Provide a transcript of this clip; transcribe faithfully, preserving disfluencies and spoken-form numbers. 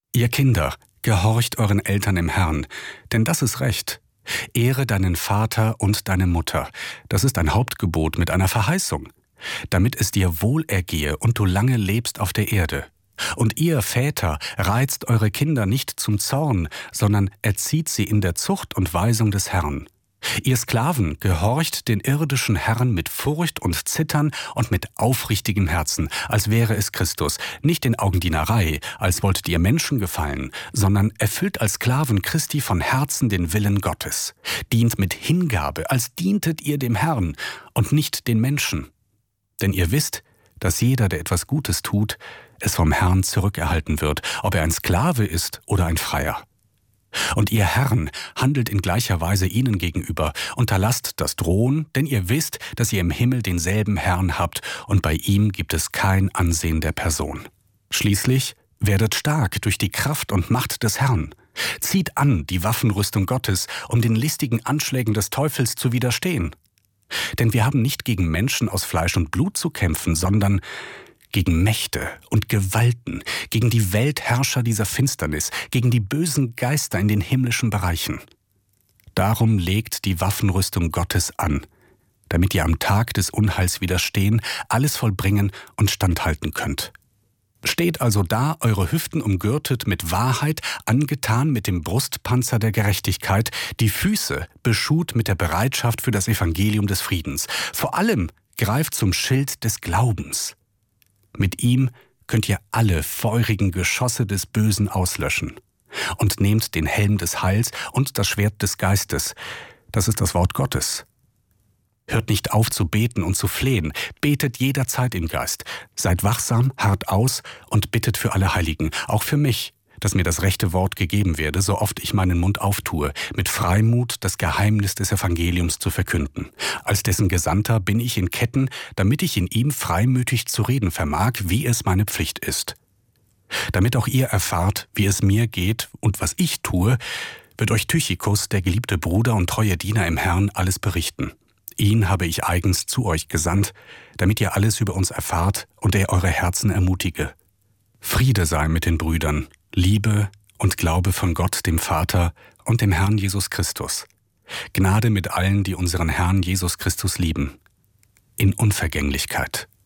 Ihr Kinder, gehorcht euren Eltern im Herrn, denn das ist Recht. Ehre deinen Vater und deine Mutter, das ist ein Hauptgebot mit einer Verheißung, damit es dir wohl ergehe und du lange lebst auf der Erde. Und ihr, Väter, reizt eure Kinder nicht zum Zorn, sondern erzieht sie in der Zucht und Weisung des Herrn. Ihr Sklaven, gehorcht den irdischen Herren mit Furcht und Zittern und mit aufrichtigem Herzen, als wäre es Christus, nicht in Augendienerei, als wolltet ihr Menschen gefallen, sondern erfüllt als Sklaven Christi von Herzen den Willen Gottes. Dient mit Hingabe, als dientet ihr dem Herrn und nicht den Menschen. Denn ihr wisst, dass jeder, der etwas Gutes tut, es vom Herrn zurückerhalten wird, ob er ein Sklave ist oder ein Freier. Und ihr Herren, handelt in gleicher Weise ihnen gegenüber, unterlasst das Drohen, denn ihr wisst, dass ihr im Himmel denselben Herrn habt, und bei ihm gibt es kein Ansehen der Person. Schließlich werdet stark durch die Kraft und Macht des Herrn. Zieht an die Waffenrüstung Gottes, um den listigen Anschlägen des Teufels zu widerstehen. Denn wir haben nicht gegen Menschen aus Fleisch und Blut zu kämpfen, sondern gegen Mächte und Gewalten, gegen die Weltherrscher dieser Finsternis, gegen die bösen Geister in den himmlischen Bereichen. Darum legt die Waffenrüstung Gottes an, damit ihr am Tag des Unheils widerstehen, alles vollbringen und standhalten könnt. Steht also da, eure Hüften umgürtet mit Wahrheit, angetan mit dem Brustpanzer der Gerechtigkeit, die Füße beschut mit der Bereitschaft für das Evangelium des Friedens. Vor allem greift zum Schild des Glaubens. Mit ihm könnt ihr alle feurigen Geschosse des Bösen auslöschen. Und nehmt den Helm des Heils und das Schwert des Geistes. Das ist das Wort Gottes. Hört nicht auf zu beten und zu flehen. Betet jederzeit im Geist. Seid wachsam, harrt aus und bittet für alle Heiligen, auch für mich, dass mir das rechte Wort gegeben werde, so oft ich meinen Mund auftue, mit Freimut das Geheimnis des Evangeliums zu verkünden. Als dessen Gesandter bin ich in Ketten, damit ich in ihm freimütig zu reden vermag, wie es meine Pflicht ist. Damit auch ihr erfahrt, wie es mir geht und was ich tue, wird euch Tychikus, der geliebte Bruder und treue Diener im Herrn, alles berichten. Ihn habe ich eigens zu euch gesandt, damit ihr alles über uns erfahrt und er eure Herzen ermutige. Friede sei mit den Brüdern, Liebe und Glaube von Gott, dem Vater und dem Herrn Jesus Christus. Gnade mit allen, die unseren Herrn Jesus Christus lieben. In Unvergänglichkeit.